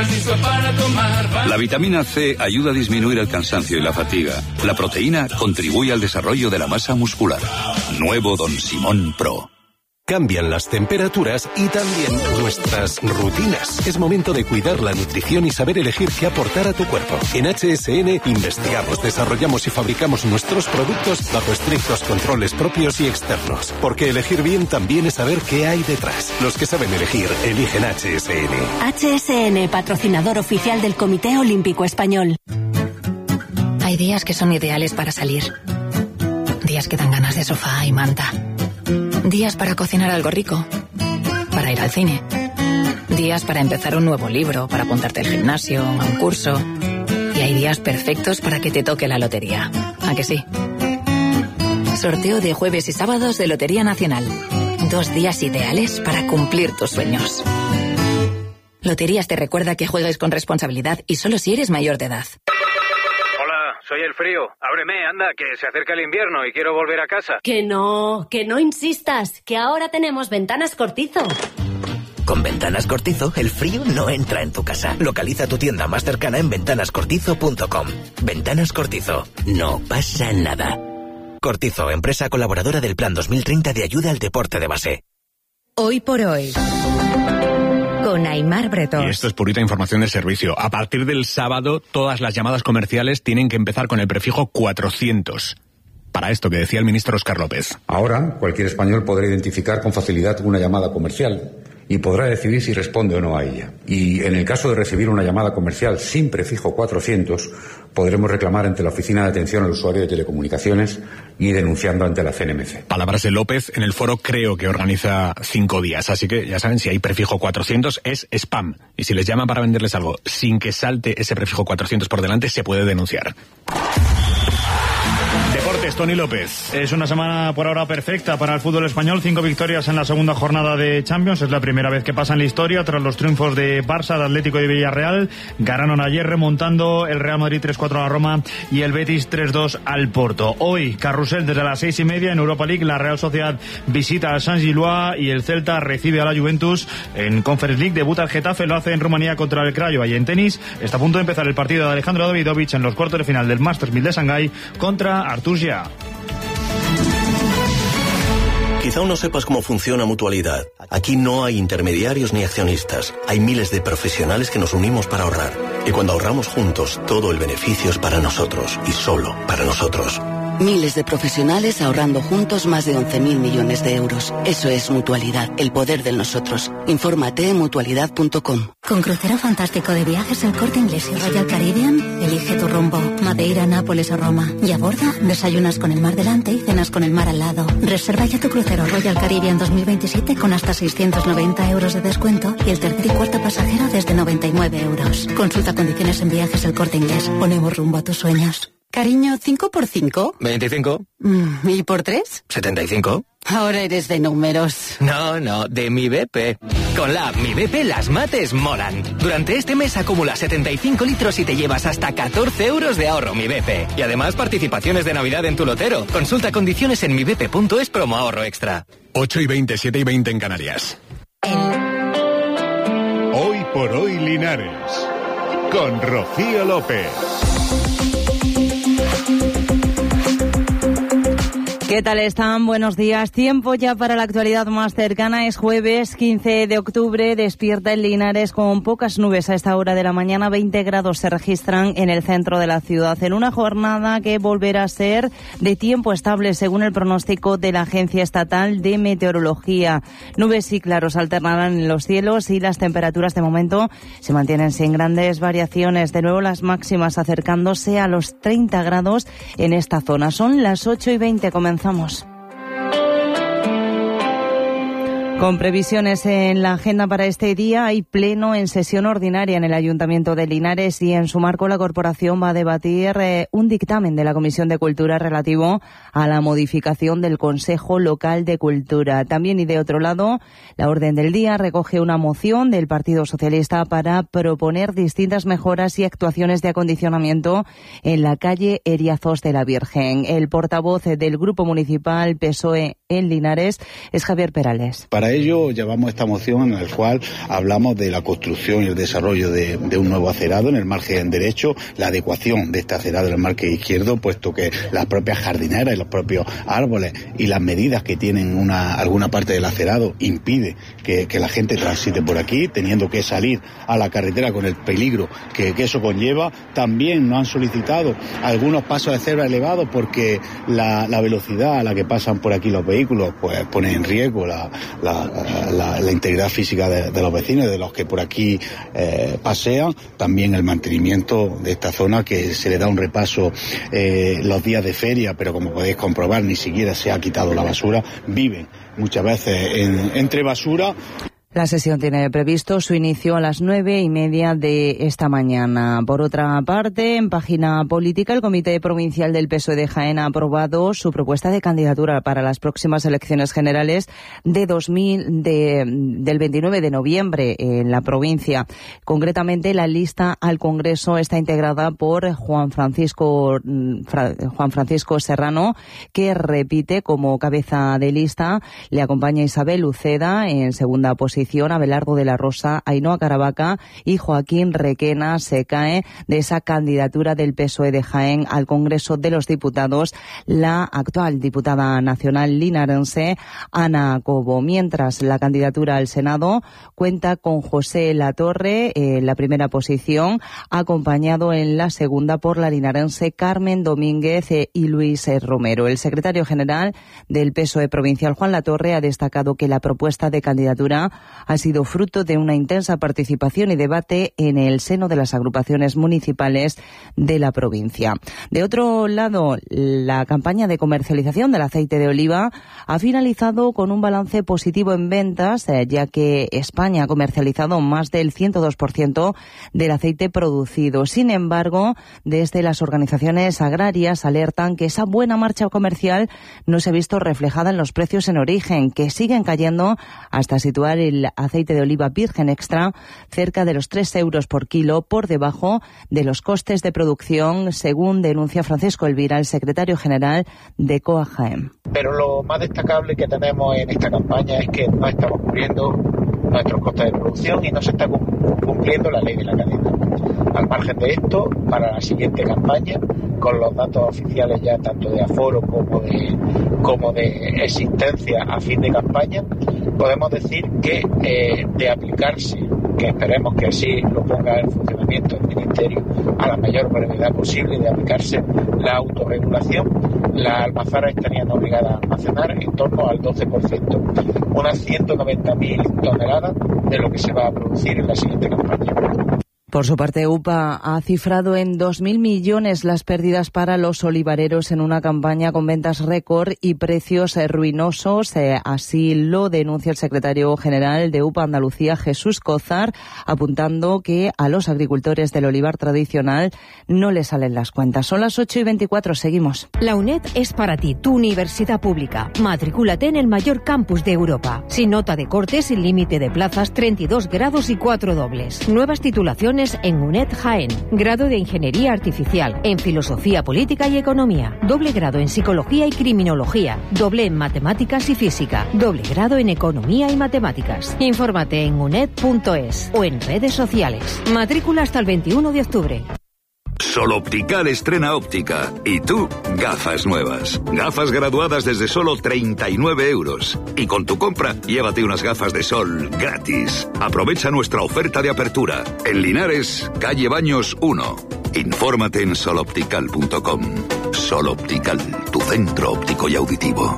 La vitamina C ayuda a disminuir el cansancio y la fatiga. La proteína contribuye al desarrollo de la masa muscular. Nuevo Don Simón Pro. Cambian las temperaturas y también nuestras rutinas. Es momento de cuidar la nutrición y saber elegir qué aportar a tu cuerpo. En HSN investigamos, desarrollamos y fabricamos nuestros productos bajo estrictos controles propios y externos. Porque elegir bien también es saber qué hay detrás. Los que saben elegir, eligen HSN. HSN, patrocinador oficial del Comité Olímpico Español. Hay días que son ideales para salir. Días que dan ganas de sofá y manta. Días para cocinar algo rico, para ir al cine. Días para empezar un nuevo libro, para apuntarte al gimnasio, a un curso. Y hay días perfectos para que te toque la lotería. ¿A que sí? Sorteo de jueves y sábados de Lotería Nacional. 2 días ideales para cumplir tus sueños. Loterías te recuerda que juegues con responsabilidad y solo si eres mayor de edad. Soy el frío. Ábreme, anda, que se acerca el invierno y quiero volver a casa. Que no insistas, que ahora tenemos Ventanas Cortizo. Con Ventanas Cortizo, el frío no entra en tu casa. Localiza tu tienda más cercana en ventanascortizo.com. Ventanas Cortizo. No pasa nada. Cortizo, empresa colaboradora del Plan 2030 de ayuda al deporte de base. Hoy por hoy, con Aimar Bretón. Y esto es purita información de servicio. A partir del sábado, todas las llamadas comerciales tienen que empezar con el prefijo 400. Para esto que decía el ministro Óscar López. Ahora, cualquier español podrá identificar con facilidad una llamada comercial y podrá decidir si responde o no a ella. Y en el caso de recibir una llamada comercial sin prefijo 400, podremos reclamar ante la Oficina de Atención al Usuario de Telecomunicaciones y denunciando ante la CNMC. Palabras de López en el foro Creo, que organiza 5 días. Así que ya saben, si hay prefijo 400 es spam. Y si les llaman para venderles algo sin que salte ese prefijo 400 por delante, se puede denunciar. Deportes, Tony López. Es una semana por ahora perfecta para el fútbol español. 5 victorias en la segunda jornada de Champions. Es la primera vez que pasa en la historia tras los triunfos de Barça, de Atlético y de Villarreal. Ganaron ayer remontando el Real Madrid 3-4 a la Roma y el Betis 3-2 al Porto. Hoy, carrusel desde las 6:30 en Europa League. La Real Sociedad visita al Saint-Gilloise y el Celta recibe a la Juventus. En Conference League debuta el Getafe, lo hace en Rumanía contra el Craiova. Y en tenis está a punto de empezar el partido de Alejandro Davidovich en los cuartos de final del Masters 1000 de Shanghái contra Artur Gia. Quizá aún no sepas cómo funciona Mutualidad. Aquí no hay intermediarios ni accionistas. Hay miles de profesionales que nos unimos para ahorrar. Y cuando ahorramos juntos, todo el beneficio es para nosotros y solo para nosotros. Miles de profesionales ahorrando juntos más de 11.000 millones de euros. Eso es Mutualidad, el poder del nosotros. Infórmate en mutualidad.com. Con crucero fantástico de viajes El Corte Inglés y Royal Caribbean, elige tu rumbo. Madeira, Nápoles o Roma. Y a bordo, desayunas con el mar delante y cenas con el mar al lado. Reserva ya tu crucero Royal Caribbean 2027 con hasta 690 euros de descuento y el tercer y cuarto pasajero desde 99 euros. Consulta condiciones en Viajes El Corte Inglés. Ponemos rumbo a tus sueños. Cariño, ¿5 por 5? 25. ¿Y por 3? 75. Ahora eres de números. No, de Mi BP. Con la app Mi BP las mates molan. Durante este mes acumula 75 litros y te llevas hasta 14 euros de ahorro Mi BP. Y además participaciones de Navidad en tu lotero. Consulta condiciones en mibp.es promo ahorro extra. 8:20, 7:20 en Canarias. Hoy por hoy Linares. Con Rocío López. ¿Qué tal están? Buenos días. Tiempo ya para la actualidad más cercana. Es jueves 15 de octubre. Despierta en Linares con pocas nubes a esta hora de la mañana. 20 grados se registran en el centro de la ciudad. En una jornada que volverá a ser de tiempo estable según el pronóstico de la Agencia Estatal de Meteorología. Nubes y claros alternarán en los cielos y las temperaturas de momento se mantienen sin grandes variaciones. De nuevo las máximas acercándose a los 30 grados en esta zona. Son las 8:20. Comenzamos. Con previsiones en la agenda para este día, hay pleno en sesión ordinaria en el Ayuntamiento de Linares y en su marco la corporación va a debatir un dictamen de la Comisión de Cultura relativo a la modificación del Consejo Local de Cultura. También y de otro lado, la orden del día recoge una moción del Partido Socialista para proponer distintas mejoras y actuaciones de acondicionamiento en la calle Eriazos de la Virgen. El portavoz del Grupo Municipal PSOE en Linares es Javier Perales. Para Para ello llevamos esta moción en la cual hablamos de la construcción y el desarrollo de un nuevo acerado en el margen derecho, la adecuación de este acerado en el margen izquierdo, puesto que las propias jardineras y los propios árboles y las medidas que tienen alguna parte del acerado impide que la gente transite por aquí, teniendo que salir a la carretera con el peligro que eso conlleva. También nos han solicitado algunos pasos de cebra elevados porque la velocidad a la que pasan por aquí los vehículos pues pone en riesgo la integridad física de los vecinos, de los que por aquí pasean. También el mantenimiento de esta zona, que se le da un repaso los días de feria, pero como podéis comprobar ni siquiera se ha quitado la basura. Viven muchas veces entre basura. La sesión tiene previsto su inicio a las 9:30 de esta mañana. Por otra parte, en página política, el Comité Provincial del PSOE de Jaén ha aprobado su propuesta de candidatura para las próximas elecciones generales del 29 de noviembre en la provincia. Concretamente, la lista al Congreso está integrada por Juan Francisco Serrano, que repite como cabeza de lista. Le acompaña Isabel Uceda en segunda posición. Abelardo de la Rosa, Ainhoa Caravaca y Joaquín Requena se cae de esa candidatura del PSOE de Jaén al Congreso de los Diputados la actual diputada nacional linarense Ana Cobo. Mientras, la candidatura al Senado cuenta con José Latorre en la primera posición, acompañado en la segunda por la linarense Carmen Domínguez y Luis Romero. El secretario general del PSOE provincial, Juan Latorre, ha destacado que la propuesta de candidatura ha sido fruto de una intensa participación y debate en el seno de las agrupaciones municipales de la provincia. De otro lado, la campaña de comercialización del aceite de oliva ha finalizado con un balance positivo en ventas, ya que España ha comercializado más del 102% del aceite producido. Sin embargo, desde las organizaciones agrarias alertan que esa buena marcha comercial no se ha visto reflejada en los precios en origen, que siguen cayendo hasta situar el aceite de oliva virgen extra cerca de los 3 euros por kilo, por debajo de los costes de producción, según denuncia Francisco Elvira, el secretario general de COA Jaén. Pero lo más destacable que tenemos en esta campaña es que no estamos cubriendo nuestros costes de producción y no se está cumpliendo la ley de la cadena. Al margen de esto, para la siguiente campaña, con los datos oficiales ya tanto de aforo como de existencia a fin de campaña, podemos decir que de aplicarse, que esperemos que así lo ponga en funcionamiento el Ministerio a la mayor brevedad posible, de aplicarse la autorregulación, las almazaras estarían obligadas a almacenar en torno al 12%, unas 190.000 toneladas de lo que se va a producir en la siguiente campaña. Por su parte, UPA ha cifrado en 2.000 millones las pérdidas para los olivareros en una campaña con ventas récord y precios ruinosos. Así lo denuncia el secretario general de UPA Andalucía, Jesús Cózar, apuntando que a los agricultores del olivar tradicional no les salen las cuentas. Son las 8:24, seguimos. La UNED es para ti, tu universidad pública. Matricúlate en el mayor campus de Europa. Sin nota de corte, sin límite de plazas, 32 grados y 4 dobles. Nuevas titulaciones en UNED Jaén. Grado de Ingeniería Artificial, en Filosofía Política y Economía. Doble grado en Psicología y Criminología. Doble en Matemáticas y Física. Doble grado en Economía y Matemáticas. Infórmate en uned.es o en redes sociales. Matrícula hasta el 21 de octubre. Sol Optical estrena óptica. Y tú, gafas nuevas. Gafas graduadas desde solo 39 euros. Y con tu compra, llévate unas gafas de sol gratis. Aprovecha nuestra oferta de apertura. En Linares, calle Baños 1. Infórmate en soloptical.com. Sol Optical, tu centro óptico y auditivo.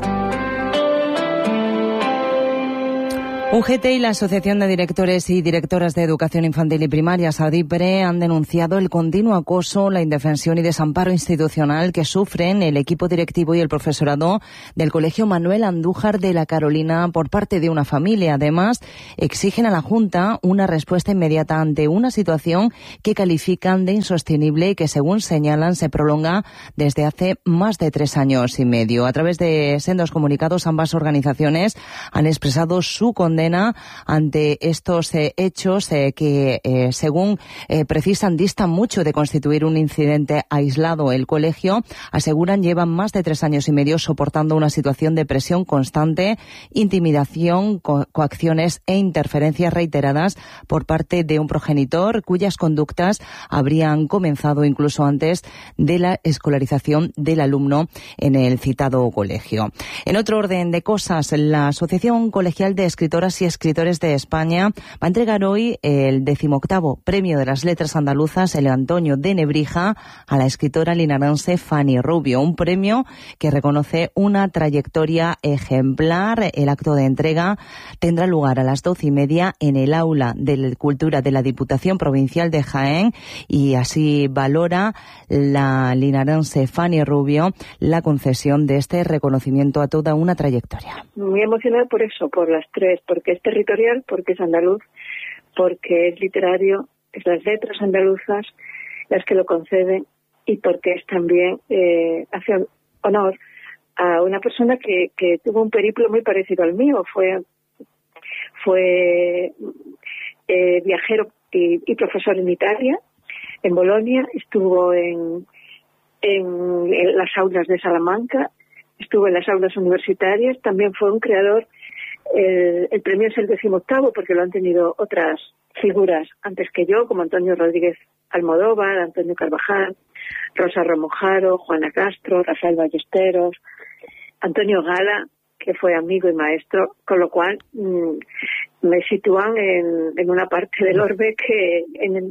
UGT y la Asociación de Directores y Directoras de Educación Infantil y Primaria, SADIPRE, han denunciado el continuo acoso, la indefensión y desamparo institucional que sufren el equipo directivo y el profesorado del Colegio Manuel Andújar de La Carolina por parte de una familia. Además, exigen a la Junta una respuesta inmediata ante una situación que califican de insostenible y que, según señalan, se prolonga desde hace más de 3 años y medio. A través de sendos comunicados, ambas organizaciones han expresado su condena Magdalena ante estos hechos que, según precisan, distan mucho de constituir un incidente aislado. El colegio, aseguran, llevan más de 3 años y medio soportando una situación de presión constante, intimidación, coacciones e interferencias reiteradas por parte de un progenitor cuyas conductas habrían comenzado incluso antes de la escolarización del alumno en el citado colegio. En otro orden de cosas, la Asociación Colegial de Escritoras y Escritores de España va a entregar hoy el 18º Premio de las Letras Andaluzas, el Antonio de Nebrija, a la escritora linarense Fanny Rubio, un premio que reconoce una trayectoria ejemplar. El acto de entrega tendrá lugar a las 12:30 en el Aula de Cultura de la Diputación Provincial de Jaén, y así valora la linarense Fanny Rubio la concesión de este reconocimiento a toda una trayectoria. Muy emocionada por eso, por las tres, porque es territorial, porque es andaluz, porque es literario, es las letras andaluzas las que lo conceden, y porque es también hace honor a una persona que tuvo un periplo muy parecido al mío. Fue viajero y profesor en Italia, en Bolonia, estuvo en las aulas de Salamanca, estuvo en las aulas universitarias, también fue un creador. El premio es el 18º porque lo han tenido otras figuras antes que yo, como Antonio Rodríguez Almodóvar, Antonio Carvajal, Rosa Romojaro, Juana Castro, Rafael Ballesteros, Antonio Gala, que fue amigo y maestro, con lo cual me sitúan en una parte del orbe que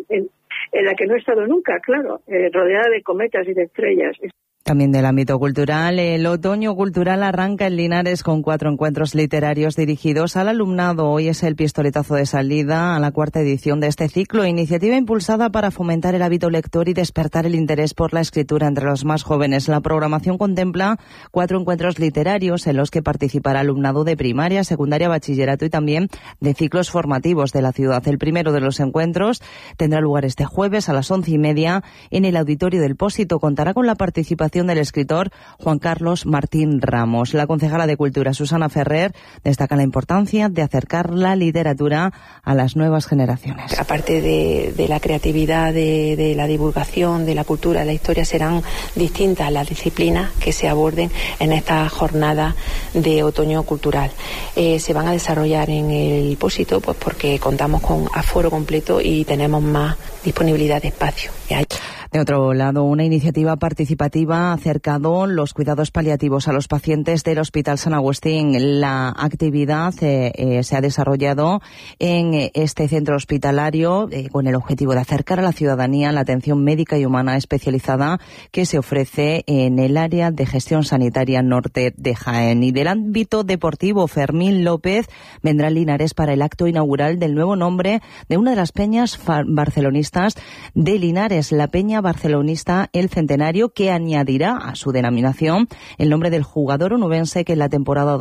en la que no he estado nunca, claro, rodeada de cometas y de estrellas. También del ámbito cultural, el otoño cultural arranca en Linares con 4 encuentros literarios dirigidos al alumnado. Hoy es el pistoletazo de salida a la 4ª edición de este ciclo, iniciativa impulsada para fomentar el hábito lector y despertar el interés por la escritura entre los más jóvenes. La programación contempla 4 encuentros literarios en los que participará alumnado de primaria, secundaria, bachillerato y también de ciclos formativos de la ciudad. El primero de los encuentros tendrá lugar este jueves a las 11:30 en el Auditorio del Pósito. Contará con la participación del escritor Juan Carlos Martín Ramos. La concejala de Cultura, Susana Ferrer, destaca la importancia de acercar la literatura a las nuevas generaciones. Aparte de la creatividad, de la divulgación, de la cultura, de la historia, serán distintas las disciplinas que se aborden en esta jornada de otoño cultural. Se van a desarrollar en el Pósito, pues porque contamos con aforo completo y tenemos más disponibilidad de espacio. De otro lado, una iniciativa participativa ha acercado los cuidados paliativos a los pacientes del Hospital San Agustín. La actividad se ha desarrollado en este centro hospitalario con el objetivo de acercar a la ciudadanía la atención médica y humana especializada que se ofrece en el área de gestión sanitaria norte de Jaén. Y del ámbito deportivo, Fermín López vendrá a Linares para el acto inaugural del nuevo nombre de una de las peñas barcelonistas de Linares, la Peña Barcelonista El Centenario, que añadirá a su denominación el nombre del jugador onubense que en la temporada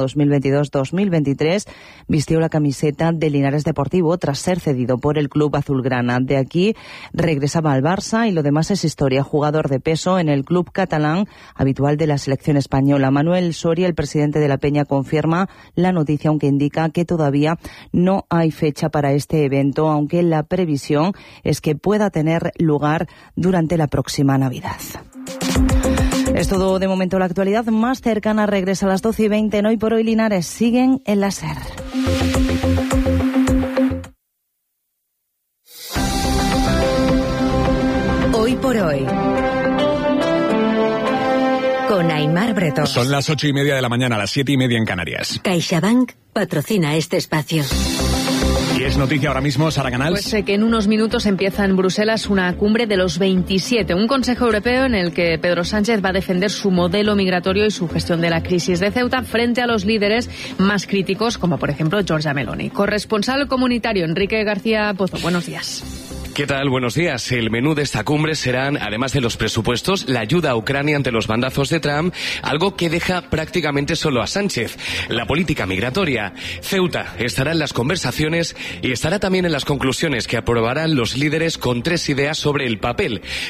2022-2023 vistió la camiseta de Linares Deportivo tras ser cedido por el club azulgrana. De aquí regresaba al Barça y lo demás es historia. Jugador de peso en el club catalán, habitual de la selección española. Manuel Soria, el presidente de la Peña, confirma la noticia, aunque indica que todavía no hay fecha para este evento, aunque la previsión es que pueda tener lugar durante la próxima Navidad. Es todo de momento. La actualidad más cercana regresa a las 12:20 en Hoy por Hoy. Linares siguen en la SER. Hoy por Hoy, con Aimar Bretón. Son las 8:30 de la mañana, las 7:30 en Canarias. CaixaBank patrocina este espacio. Y es noticia ahora mismo, Sara Canals. Pues que en unos minutos empieza en Bruselas una cumbre de los 27, un Consejo Europeo en el que Pedro Sánchez va a defender su modelo migratorio y su gestión de la crisis de Ceuta frente a los líderes más críticos, como por ejemplo Giorgia Meloni. Corresponsal comunitario Enrique García Pozo, buenos días. ¿Qué tal? Buenos días. El menú de esta cumbre serán, además de los presupuestos, la ayuda a Ucrania ante los bandazos de Trump, algo que deja prácticamente solo a Sánchez, la política migratoria. Ceuta estará en las conversaciones y estará también en las conclusiones que aprobarán los líderes con 3 ideas sobre el papel